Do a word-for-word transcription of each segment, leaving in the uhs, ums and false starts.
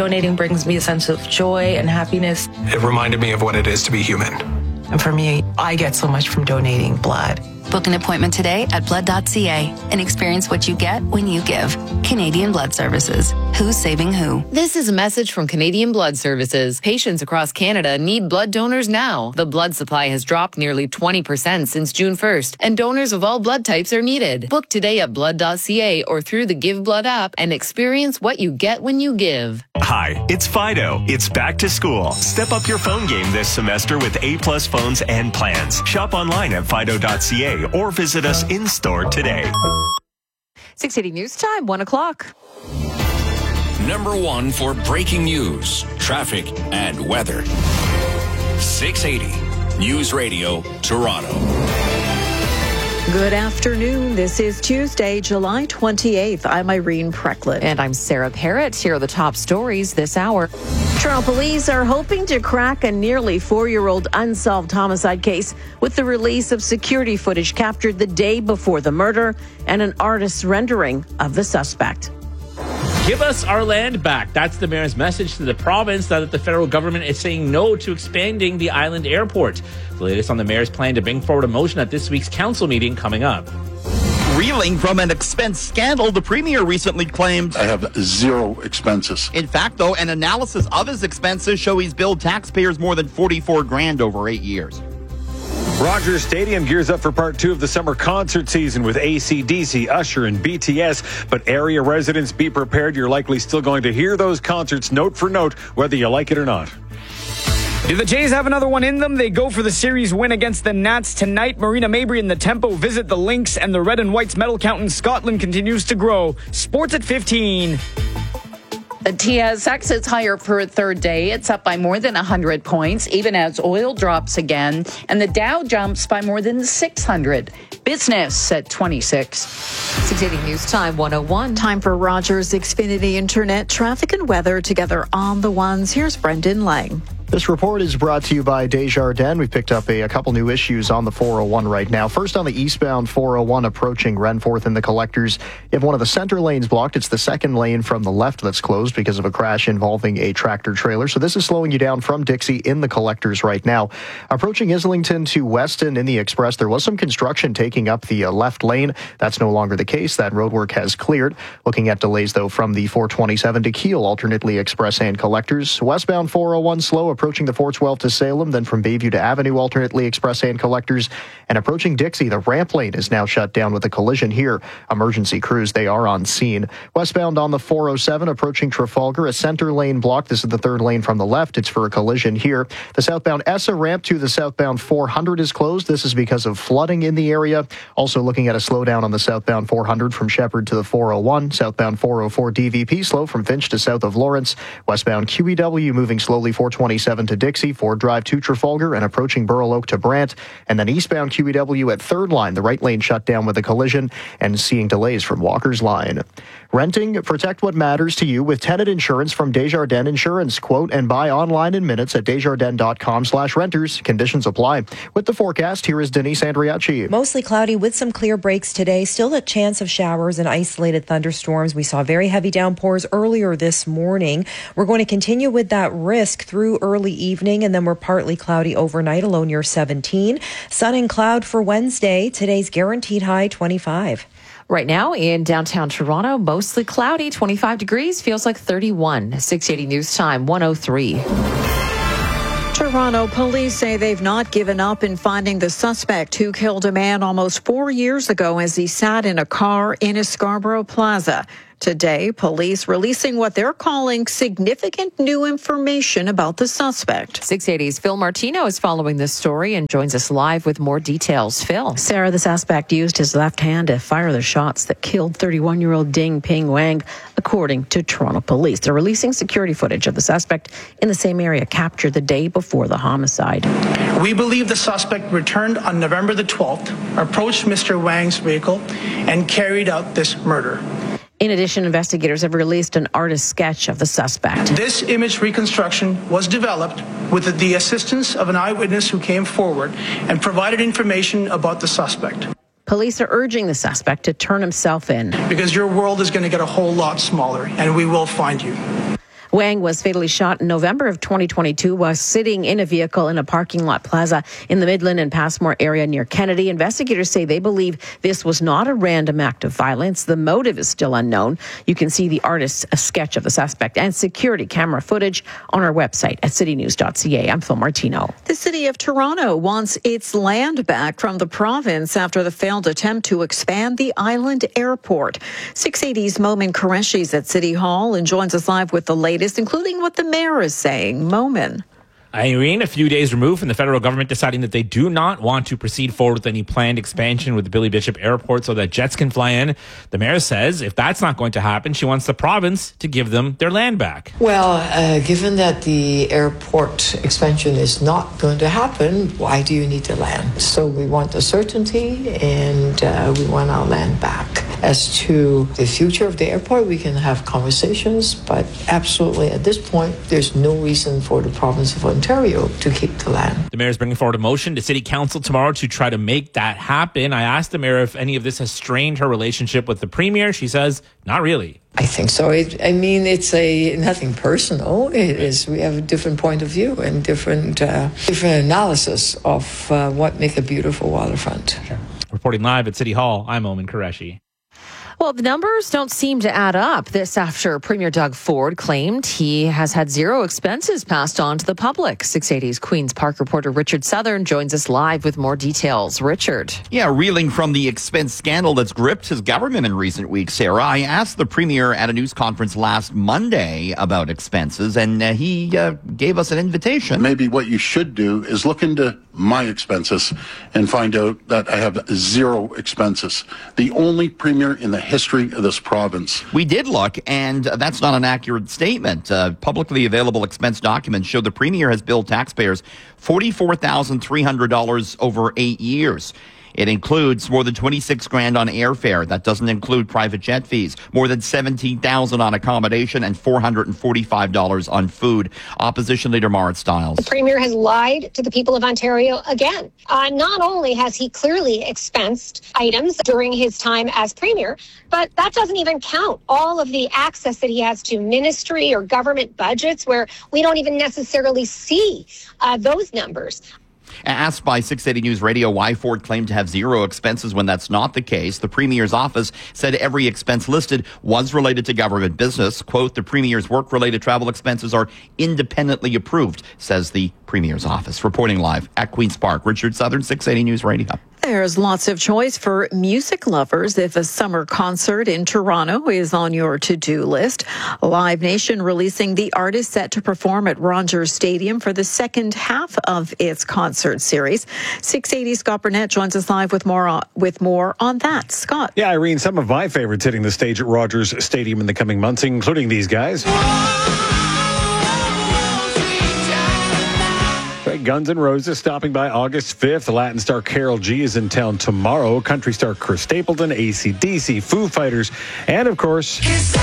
Donating brings me a sense of joy and happiness. It reminded me of what it is to be human. And for me, I get so much from donating blood. Book an appointment today at blood dot c a and experience what you get when you give. Canadian Blood Services. Who's saving who? This is a message from Canadian Blood Services. Patients across Canada need blood donors now. The blood supply has dropped nearly twenty percent since June first, and donors of all blood types are needed. Book today at blood dot c a or through the Give Blood app and experience what you get when you give. Hi, it's Fido. It's back to school. Step up your phone game this semester with A-plus phones and plans. Shop online at fido dot c a or visit us in-store today. six eighty News Time, one o'clock. Number one for breaking news, traffic, and weather. six eighty News Radio, Toronto. Good afternoon. This is Tuesday, July twenty-eighth. I'm Irene Precklett. And I'm Sarah Parrott. Here are the top stories this hour. Toronto police are hoping to crack a nearly four-year-old unsolved homicide case with the release of security footage captured the day before the murder and an artist's rendering of the suspect. Give us our land back. That's the mayor's message to the province now that the federal government is saying no to expanding the island airport. The latest on the mayor's plan to bring forward a motion at this week's council meeting coming up. Reeling from an expense scandal, the premier recently claimed, I have zero expenses. In fact, though, an analysis of his expenses show he's billed taxpayers more than forty-four grand over eight years. Rogers Stadium gears up for part two of the summer concert season with A C D C, Usher, and B T S. But area residents, be prepared. You're likely still going to hear those concerts note for note, whether you like it or not. Do the Jays have another one in them? They go for the series win against the Nats tonight. Marina Mabry and the Tempo visit the Lynx, and the Red and White's medal count in Scotland continues to grow. Sports at fifteen. The T S X is higher for a third day. It's up by more than one hundred points, even as oil drops again. And the Dow jumps by more than six hundred. Business at twenty-six. six eighty News Time, one oh one. Time for Rogers Xfinity Internet traffic and weather together on the ones. Here's Brendan Lang. This report is brought to you by Desjardins. We've picked up a, a couple new issues on the four oh one right now. First, on the eastbound four oh one approaching Renforth and the Collectors, you have one of the center lanes blocked. It's the second lane from the left that's closed because of a crash involving a tractor trailer. So this is slowing you down from Dixie in the Collectors right now. Approaching Islington to Weston in the Express, there was some construction taking up the uh, left lane. That's no longer the case. That roadwork has cleared. Looking at delays, though, from the four twenty-seven to Kiel, alternately Express and Collectors. Westbound four oh one slow, approaching the four twelve to Salem, then from Bayview to Avenue, alternately Express and Collectors. And approaching Dixie, the ramp lane is now shut down with a collision here. Emergency crews, they are on scene. Westbound on the four oh seven, approaching Trafalgar, a center lane block. This is the third lane from the left. It's for a collision here. The southbound Essa ramp to the southbound four hundred is closed. This is because of flooding in the area. Also looking at a slowdown on the southbound four hundred from Shepherd to the four oh one. Southbound four oh four D V P slow from Finch to south of Lawrence. Westbound Q E W moving slowly four twenty-seven to Dixie, Ford Drive to Trafalgar, and approaching Burl Oak to Brant. And then eastbound Q E W at third line, the right lane shut down with a collision, and seeing delays from Walker's Line. Renting, protect what matters to you with tenant insurance from Desjardins Insurance. Quote and buy online in minutes at desjardins.com slash renters. Conditions apply. With the forecast, here is Denise Andriacci. Mostly cloudy with some clear breaks today. Still a chance of showers and isolated thunderstorms. We saw very heavy downpours earlier this morning. We're going to continue with that risk through early evening, and then we're partly cloudy overnight, a low near seventeen. Sun and cloud for Wednesday. Today's guaranteed high twenty-five. Right now in downtown Toronto, mostly cloudy, twenty-five degrees, feels like thirty-one. six eighty News Time, one oh three. Toronto police say they've not given up in finding the suspect who killed a man almost four years ago as he sat in a car in a Scarborough Plaza. Today, police releasing what they're calling significant new information about the suspect. six eighty's Phil Martino is following this story and joins us live with more details. Phil. Sarah, the suspect used his left hand to fire the shots that killed thirty-one-year-old Ding Ping Wang, according to Toronto police. They're releasing security footage of the suspect in the same area captured the day before the homicide. We believe the suspect returned on November the twelfth, approached Mister Wang's vehicle, and carried out this murder. In addition, investigators have released an artist's sketch of the suspect. This image reconstruction was developed with the assistance of an eyewitness who came forward and provided information about the suspect. Police are urging the suspect to turn himself in. Because your world is going to get a whole lot smaller, and we will find you. Wang was fatally shot in November of twenty twenty-two while sitting in a vehicle in a parking lot plaza in the Midland and Passmore area near Kennedy. Investigators say they believe this was not a random act of violence. The motive is still unknown. You can see the artist's sketch of the suspect and security camera footage on our website at city news dot c a. I'm Phil Martino. The city of Toronto wants its land back from the province after the failed attempt to expand the island airport. six eighty's Momin Qureshi is at City Hall and joins us live with the latest, including what the mayor is saying. Momin. Irene, a few days removed from the federal government deciding that they do not want to proceed forward with any planned expansion with the Billy Bishop Airport so that jets can fly in. The mayor says if that's not going to happen, she wants the province to give them their land back. Well, uh, given that the airport expansion is not going to happen, why do you need the land? So we want the certainty and uh, we want our land back. As to the future of the airport, we can have conversations, but absolutely at this point, there's no reason for the province of Ontario to keep the land. The mayor is bringing forward a motion to City Council tomorrow to try to make that happen. I asked the mayor if any of this has strained her relationship with the Premier. She says, not really. I think so. It, I mean, it's a nothing personal. It is. We have a different point of view and different uh, different analysis of uh, what make a beautiful waterfront. Sure. Reporting live at City Hall, I'm Omen Qureshi. Well, the numbers don't seem to add up. This after Premier Doug Ford claimed he has had zero expenses passed on to the public. six eighty's Queen's Park reporter Richard Southern joins us live with more details. Richard. Yeah, reeling from the expense scandal that's gripped his government in recent weeks, Sarah. I asked the Premier at a news conference last Monday about expenses, and uh, he uh, gave us an invitation. Maybe what you should do is look into my expenses and find out that I have zero expenses. The only Premier in the history of this province. We did look, and that's not an accurate statement. Uh, publicly available expense documents show the Premier has billed taxpayers forty-four thousand three hundred dollars over eight years. It includes more than twenty-six grand on airfare. That doesn't include private jet fees. More than seventeen thousand on accommodation and four hundred forty-five dollars on food. Opposition Leader Marit Stiles. The Premier has lied to the people of Ontario again. Uh, not only has he clearly expensed items during his time as Premier, but that doesn't even count all of the access that he has to ministry or government budgets where we don't even necessarily see uh, those numbers. Asked by six eighty News Radio why Ford claimed to have zero expenses when that's not the case, the Premier's office said every expense listed was related to government business. Quote, the Premier's work-related travel expenses are independently approved, says the Premier's office. Reporting live at Queen's Park, Richard Southern, six eighty News Radio. There's lots of choice for music lovers if a summer concert in Toronto is on your to-do list. Live Nation releasing the artist set to perform at Rogers Stadium for the second half of its concert series. six eighty Scott Burnett joins us live with more on, with more on that. Scott. Yeah, Irene, some of my favorites hitting the stage at Rogers Stadium in the coming months, including these guys. Guns N' Roses stopping by August fifth. Latin star Karol G is in town tomorrow. Country star Chris Stapleton, A C D C, Foo Fighters, and of course,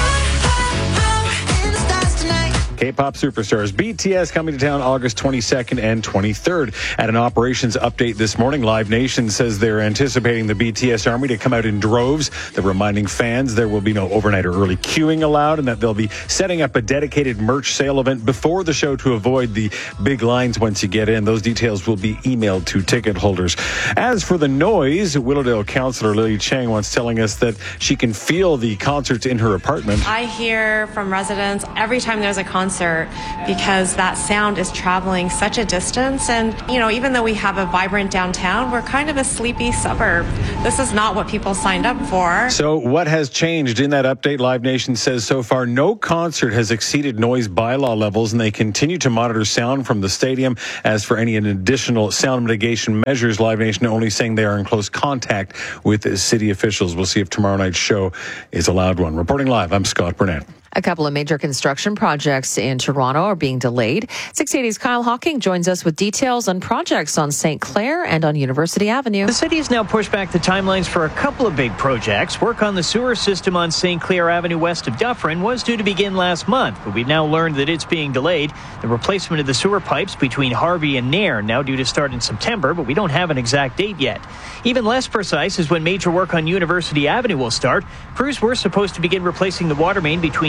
K-pop superstars B T S coming to town August twenty-second and twenty-third. At an operations update this morning, Live Nation says they're anticipating the B T S Army to come out in droves. They're reminding fans there will be no overnight or early queuing allowed and that they'll be setting up a dedicated merch sale event before the show to avoid the big lines once you get in. Those details will be emailed to ticket holders. As for the noise, Willowdale councillor Lily Chang once telling us that she can feel the concerts in her apartment. I hear from residents every time there's a concert because that sound is traveling such a distance. And, you know, even though we have a vibrant downtown, we're kind of a sleepy suburb. This is not what people signed up for. So what has changed in that update? Live Nation says so far no concert has exceeded noise bylaw levels, and they continue to monitor sound from the stadium. As for any additional sound mitigation measures, Live Nation only saying they are in close contact with city officials. We'll see if tomorrow night's show is a loud one. Reporting live, I'm Scott Burnett. A couple of major construction projects in Toronto are being delayed. six eighty's Kyle Hawking joins us with details on projects on Saint Clair and on University Avenue. The city has now pushed back the timelines for a couple of big projects. Work on the sewer system on Saint Clair Avenue west of Dufferin was due to begin last month, but we've now learned that it's being delayed. The replacement of the sewer pipes between Harvey and Nairn now due to start in September, but we don't have an exact date yet. Even less precise is when major work on University Avenue will start. Crews were supposed to begin replacing the water main between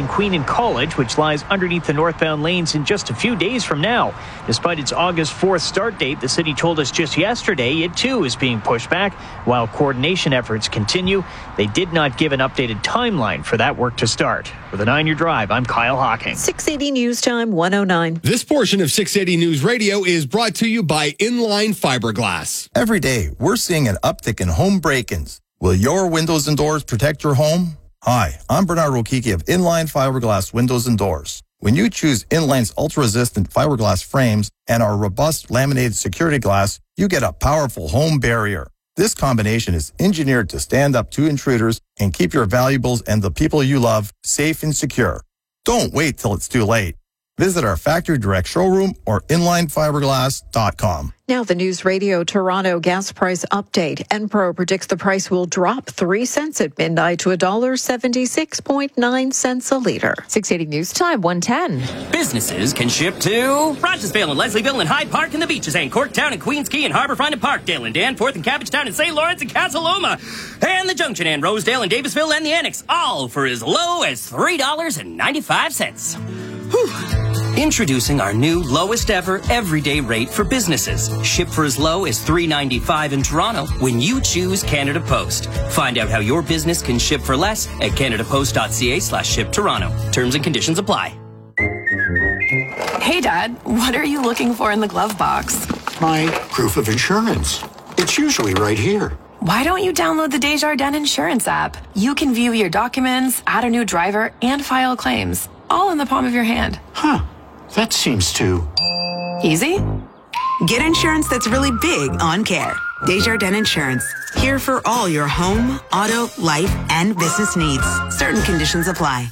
Queen and College, which lies underneath the northbound lanes in just a few days from now. Despite its August fourth start date, the city told us just yesterday it too is being pushed back while coordination efforts continue. They did not give an updated timeline for that work to start. With a nine-year drive, I'm Kyle Hawking. six eighty News Time, one oh nine. This portion of six eighty News Radio is brought to you by Inline Fiberglass. Every day, we're seeing an uptick in home break-ins. Will your windows and doors protect your home? Hi, I'm Bernard Rokiki of Inline Fiberglass Windows and Doors. When you choose Inline's ultra-resistant fiberglass frames and our robust laminated security glass, you get a powerful home barrier. This combination is engineered to stand up to intruders and keep your valuables and the people you love safe and secure. Don't wait till it's too late. Visit our factory direct showroom or inline fiberglass dot com. Now the News Radio Toronto gas price update. Enpro predicts the price will drop three cents at midnight to one dollar seventy-six point nine cents a litre. six eighty News Time, one ten. Businesses can ship to Rochesville and Leslieville and Hyde Park and the Beaches and Corktown and Queens Quay and Harbourfront and Parkdale and Danforth and Cabbagetown and Saint Lawrence and Casa Loma and the Junction and Rosedale and Davisville and the Annex, all for as low as three dollars and ninety-five cents. Whew. Introducing our new lowest ever everyday rate for businesses. Ship for as low as three dollars and ninety-five cents in Toronto when you choose Canada Post. Find out how your business can ship for less at canadapost.ca slash ship Toronto. Terms and conditions apply. Hey, Dad, what are you looking for in the glove box? My proof of insurance. It's usually right here. Why don't you download the Desjardins Insurance app? You can view your documents, add a new driver, and file claims, all in the palm of your hand. Huh. That seems too easy. Get insurance that's really big on care. Desjardins Insurance. Here for all your home, auto, life, and business needs. Certain conditions apply.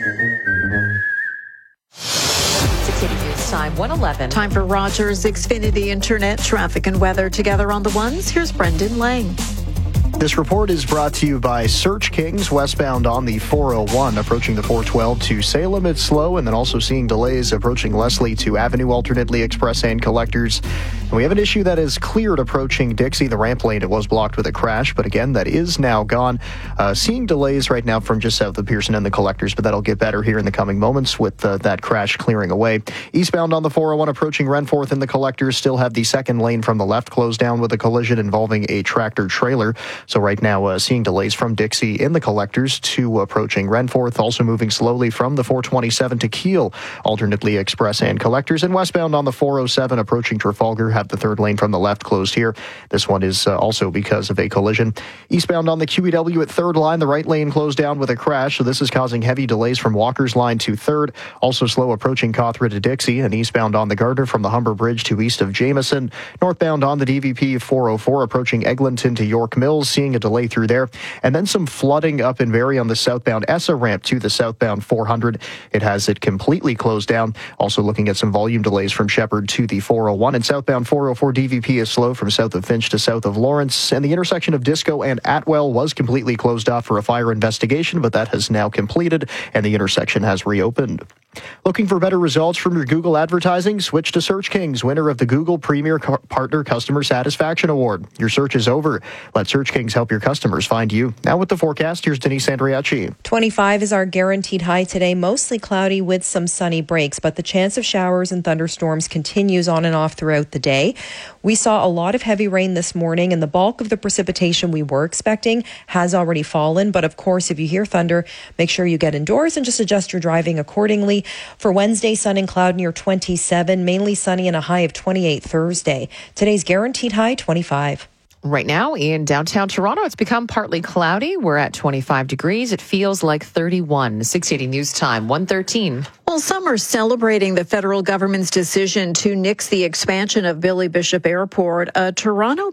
six eighty News Time, one eleven. Time for Rogers Xfinity Internet traffic and weather together on the ones. Here's Brendan Lang. This report is brought to you by Search Kings, westbound on the four oh one, approaching the four twelve to Salem. It's slow, and then also seeing delays approaching Leslie to Avenue, alternately Express and Collectors. And we have an issue that is cleared approaching Dixie. The ramp lane, it was blocked with a crash, but again, that is now gone. Uh, seeing delays right now from just south of Pearson and the Collectors, but that'll get better here in the coming moments with uh, that crash clearing away. Eastbound on the four oh one, approaching Renforth and the Collectors, still have the second lane from the left closed down with a collision involving a tractor trailer. So right now, uh, seeing delays from Dixie in the Collectors to approaching Renforth, also moving slowly from the four twenty-seven to Kiel, alternately Express and Collectors. And westbound on the four oh seven, approaching Trafalgar, have the third lane from the left closed here. This one is uh, also because of a collision. Eastbound on the Q E W at third line, the right lane closed down with a crash, so this is causing heavy delays from Walker's line to third. Also slow approaching Cawthra to Dixie, and eastbound on the Gardner from the Humber Bridge to east of Jameson. Northbound on the D V P four oh four, approaching Eglinton to York Mills, seeing a delay through there. And then some flooding up in Barrie on the southbound Essa ramp to the southbound four hundred. It has it completely closed down. Also looking at some volume delays from Shepherd to the four oh one. And southbound four oh four D V P is slow from south of Finch to south of Lawrence. And the intersection of Disco and Atwell was completely closed off for a fire investigation, but that has now completed and the intersection has reopened. Looking for better results from your Google advertising? Switch to Search Kings, winner of the Google Premier Co- Partner Customer Satisfaction Award. Your search is over. Let Search Kings help your customers find you. Now with the forecast, here's Denise Andriacci. twenty-five is our guaranteed high today, mostly cloudy with some sunny breaks, but the chance of showers and thunderstorms continues on and off throughout the day. We saw a lot of heavy rain this morning, and the bulk of the precipitation we were expecting has already fallen. But of course, if you hear thunder, make sure you get indoors and just adjust your driving accordingly. For Wednesday, sun and cloud near twenty-seven, mainly sunny and a high of twenty-eight Thursday. Today's guaranteed high, twenty-five. Right now in downtown Toronto, it's become partly cloudy. We're at twenty-five degrees. It feels like thirty-one. six eighty News Time, one thirteen. Well, some are celebrating the federal government's decision to nix the expansion of Billy Bishop Airport. A Toronto